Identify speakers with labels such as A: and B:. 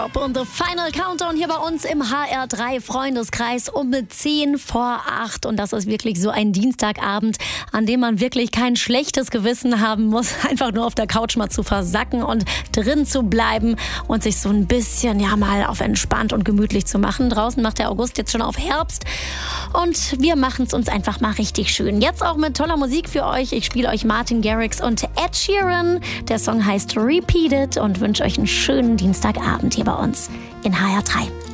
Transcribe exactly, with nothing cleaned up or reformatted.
A: Und The Final Countdown hier bei uns im H R drei Freundeskreis um zehn vor acht. Und das ist wirklich so ein Dienstagabend, an dem man wirklich kein schlechtes Gewissen haben muss, einfach nur auf der Couch mal zu versacken und drin zu bleiben und sich so ein bisschen ja mal auf entspannt und gemütlich zu machen. Draußen macht der August jetzt schon auf Herbst und wir machen es uns einfach mal richtig schön. Jetzt auch mit toller Musik für euch. Ich spiele euch Martin Garrix und Ed Sheeran. Der Song heißt Repeat It und wünsche euch einen schönen Dienstagabend hier bei uns in H R drei.